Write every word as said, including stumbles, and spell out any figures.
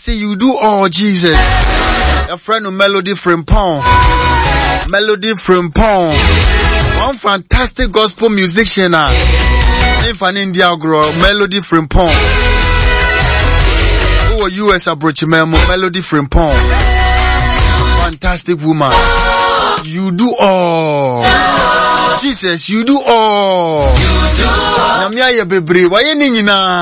say you do all, Jesus. A friend of Melody Frimpong. Melody Frimpong. One fantastic gospel musician. If an India girl, Melody Frimpong. Who are you as a brochimemo? Melody Frimpong. Fantastic woman. You do all. Jesus, you do all. You do all.